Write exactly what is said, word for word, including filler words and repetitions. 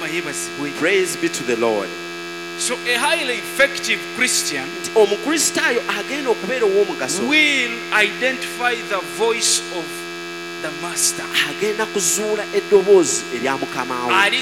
Praise be to the Lord. So a highly effective Christian omukristaayo agenda okubeera ow'omugaso will identify the voice of the master. agenda kuzuula eddoboozi erya mukama we.